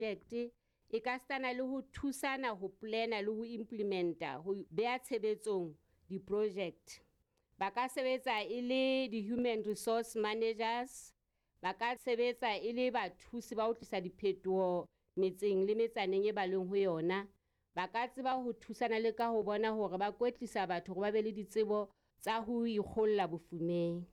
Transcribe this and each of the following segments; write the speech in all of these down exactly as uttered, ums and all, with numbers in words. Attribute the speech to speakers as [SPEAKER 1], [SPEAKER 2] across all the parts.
[SPEAKER 1] project e ka stana le ho thusana ho plana le ho implementa ho beha tshebetsong di project. Ba ka sebetsa e le di human resource managers, ba ka sebetsa e le bathusi ba ho tlisa diphetoho metseng le metsaneng e ba leng ho yona. Ba ka tseba ho thusana le ka ho bona hore ba kwetlisa batho hore ba be le ditsebo tsa ho ikgolla bofumeng.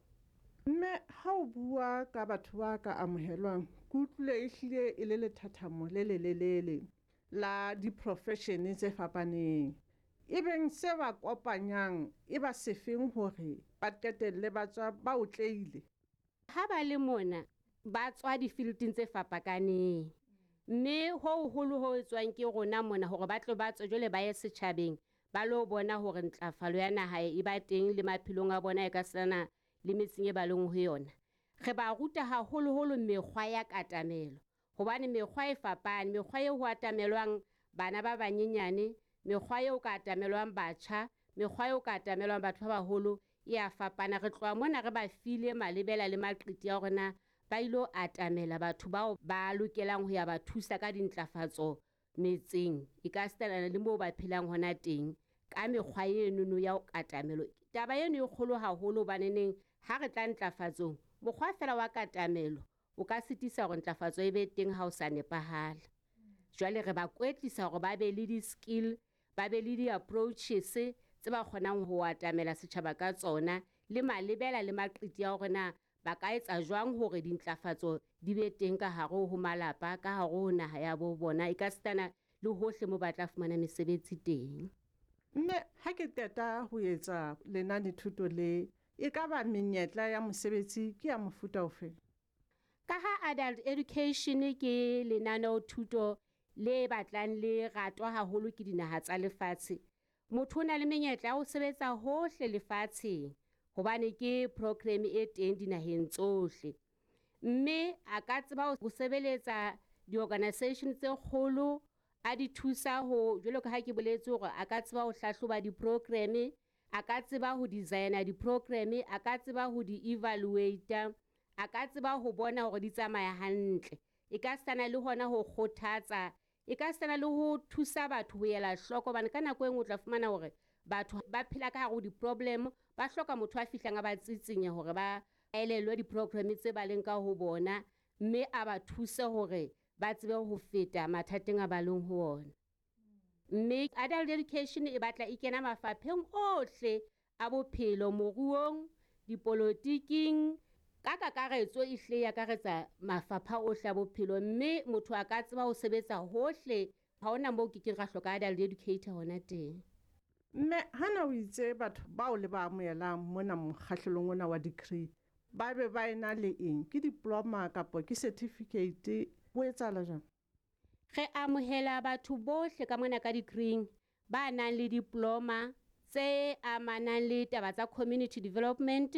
[SPEAKER 2] Mme ha o bua ka batho ba ka amohelwang, ke utlwile ehlile e le lethathamo le lelelele la di-profession tse fapaneng. E beng se ba kopanyang e ba sefeng hore ba qetelle ba tswa ba otlehile?
[SPEAKER 1] Ha ba le mona ba tswa di-fielding tse fapakaneng, mme ho holo ho etswang ke rona mona hore ba tlo ba tswe jole ba ye setjhabeng ba lo bona hore ntlafalo ya naha e ba teng le maphelong a bona e ka sana le metseng e ba leng ho yona. Re ba ruta haholo-holo mekgwa ya katamelo, hobane mekgwa e fapane, mekgwa eo ho atamelwang bana ba banyenyane, mekgwa eo ka atamelwang batjha, mekgwa eo ka atamelwang batho ba baholo e a fapana. Re tloha mona re ba file malebela le maqiti a rona ba ilo atamela batho bao ba lokelang ho ya ba thusa ka dintlafatso metseng e ka stana le moo ba phelang hona teng ka mekgwa eno ya katamelo. Taba eno e kgolo haholo baneneng ha re tla ntlafatsong, mokgwa fela wa katamelo o ka sitisa hore ntlafatso e be teng ha o sa nepahala. Jwale re ba kwetlisa hore ba be le di-skill, ba be le di-approaches tse ba kgonang ho atamela setjhaba ka tsona, le malebela le maqiti a hore na ba ka etsa jwang hore dintlafatso di be teng ka hare ho malapa, ka hare ho naha ya bo bona, e ka stana le hohle mo ba tla fumana mesebetsi teng.
[SPEAKER 2] Mme ha ke teta ho etsa lenane thuto le, e ka ba menyetla ya mosebetsi ke ya mofuta ofe?
[SPEAKER 1] Ka ha adult education ke lenaneo thuto le batlang le ratwa haholo ke dinaha tsa lefatshe, motho o na le menyetla ho sebetsa hohle lefatsheng hobane ke program e teng dinaheng tsohle. Mme a ka tseba ho sebeletsa di-organisation tse kgolo, a di thusa ho, jwalo ka ha ke boletse hore a ka tseba ho hlahloba di-program, a ka tseba ho designer di-program, a ka tseba ho di-evaluate, a ka tseba ho bona hore di tsamaya hantle. E ka stana le hona ho kgothatsa, e ka stana le ho thusa batho ho ela hloko, bana ka nako e nngwe o tla fumana hore batho ba phela ka hare ho di-problem, ba hloka motho a fihlang a ba tsitsinya hore ba elelwe di-program tse ba leng ka ho bona, mme a ba thuse hore ba tsebe ho feta mathateng a ba leng ho ona. Mme adult education e batla e kena mafapheng ohle a bophelo, moruong, dipolotiking, ka kakaretso e hle ya karetsa mafapha ohle a bophelo. Mme motho a ka tseba ho sebetsa hohle, ha hona moo ke ke ra hloka adult educator hona teng.
[SPEAKER 2] Mme hana o itse batho bao le ba amohelang mona mokgahlelong ona wa degree ba be ba ena le eng, ke diploma kapa ke certificate, ho etsahala jwang?
[SPEAKER 1] Re amohela batho bohle ka mona ka degree ba nang le diploma tse amanang le taba tsa community development,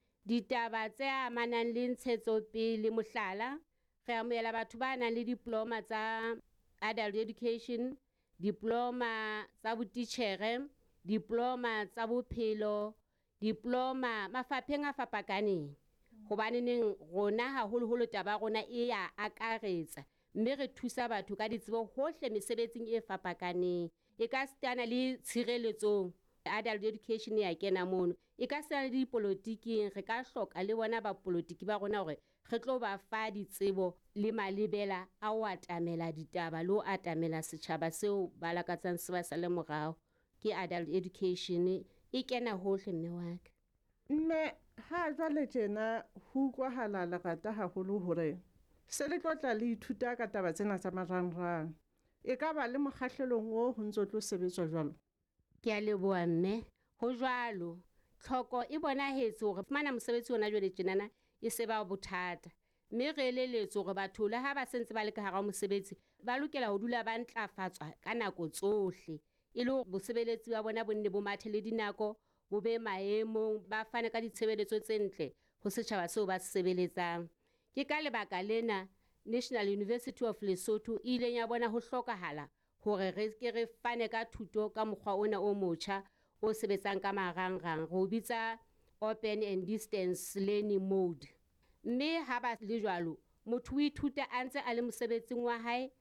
[SPEAKER 1] ditaba tse amanang le ntshetsopele, mohlala re amohela batho ba nang le diploma tsa adult education, diploma tsa botitjhere, diploma tsa bophelo, diploma mafapheng a fapakaneng. Hobane neng rona haholoholo taba rona e ya akaretsa, mme re thusa batho ka ditsebo hohle mesebetsing e fapakaneng. E ka stana le tshireletsong, adult education ya kena mono. E ka stana le dipolotiking, re ka hloka le bona ba politiki ba rona hore re tlo ba fa ditsebo le malebela a ho atamela ditaba le ho atamela setjhaba seo ba lakatsang se ba sa le morao. Ke adult education e kena hohle mme wa ka.
[SPEAKER 2] Mme ha jwale tjena ho utlwahala lerata haholo hore se le tlotla le ithuta ka taba tsena tsa marangrang, e ka ba le mokgahlelong o ho ntso tlo sebetswa jwalo?
[SPEAKER 1] Ke a leboha mme, ho jwalo tlhoko e bonahetse hore fumana mosebetsi ona jwale tjenana e se ba bothata, mme re elelletse hore batho le ha ba sentse ba le ka hara mosebetsi ba lokela ho dula ba ntlafatswa ka nako tsohle, e le hore bosebeletsi ba bona bonne bo mathe le dinako, bo be maemong, ba fane ka ditshebeletso tse ntle ho setjhaba seo ba se sebeletsang. Ke ka lebaka lena National University of Lesotho e ileng ya bona ho hlokahala hore re ke re fane ka thuto ka mokgwa ona o motjha o sebetsang ka marangrang, re o bitsa open and distance learning mode. Mme ha ba le jwalo, motho o ithuta a ntse a le mosebetsing wa hae,